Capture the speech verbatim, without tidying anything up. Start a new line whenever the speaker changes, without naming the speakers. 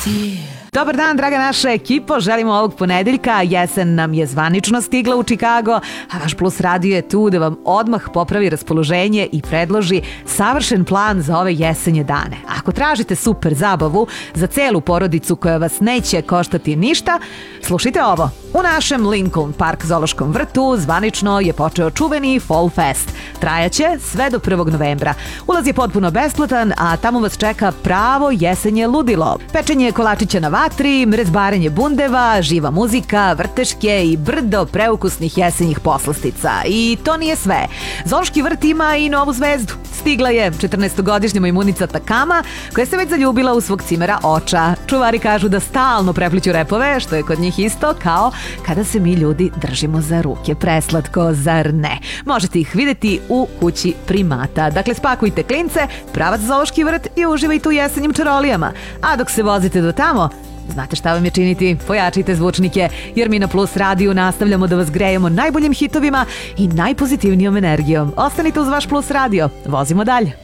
Dobar dan, draga naša ekipo, želimo ovog ponedeljka, jesen nam je zvanično stigla u Čikago, a vaš Plus radio je tu da vam odmah popravi raspoloženje i predloži savršen plan za ove jesenje dane. Ako tražite super zabavu za celu porodicu koja vas neće koštati ništa, slušajte ovo. U našem Lincoln Park zoološkom vrtu zvanično je počeo čuveni Fall Fest. Trajaće sve do prvog novembra. Ulaz je potpuno besplatan, a tamo vas čeka pravo jesenje ludilo. Pečenje kolačića na vatri, mrezbarenje bundeva, živa muzika, vrteške i brdo preukusnih jesenjih poslastica. I to nije sve. Zoološki vrt ima i novu zvezdu. Stigla je četrnaestogodišnja majmunica Takama, koja se već zaljubila u svog cimera Oča. Čuvari kažu da stalno prepliću repove, što je kod njih isto kao kada se mi ljudi držimo za ruke. Preslatko, zar ne? Možete ih vidjeti u kući primata. Dakle, spakujte klince, pravac zoološki vrt i uživajte u jesenjim čarolijama. A dok se vozite do tamo, znate šta vam je činiti? Pojačajte zvučnike, jer mi na Plus radiju nastavljamo da vas grejemo najboljim hitovima i najpozitivnijom energijom. Ostanite uz vaš Plus radio. Vozimo dalje.